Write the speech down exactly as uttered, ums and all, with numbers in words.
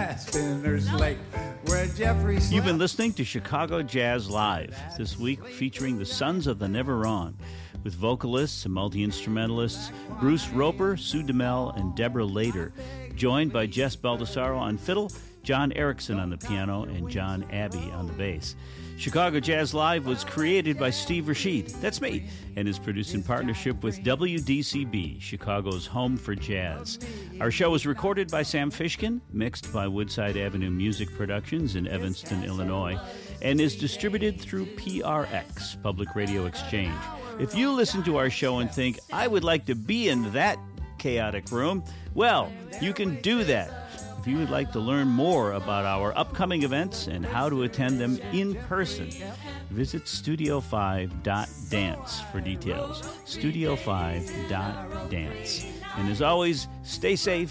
Spinners Lake, where Jeffrey slept. You've been listening to Chicago Jazz Live, this week featuring the Sons of the Never Wrong, with vocalists and multi-instrumentalists Bruce Roper, Sue DeMel, and Deborah Lader, joined by Jess Baldessaro on fiddle, John Erickson on the piano, and John Abbey on the bass. Chicago Jazz Live was created by Steve Rashid, that's me, and is produced in partnership with W D C B, Chicago's home for jazz. Our show was recorded by Sam Fishkin, mixed by Woodside Avenue Music Productions in Evanston, Illinois, and is distributed through P R X, Public Radio Exchange. If you listen to our show and think, I would like to be in that chaotic room, well, you can do that. If you would like to learn more about our upcoming events and how to attend them in person, visit studio five dot dance for details. studio five dot dance. And as always, stay safe,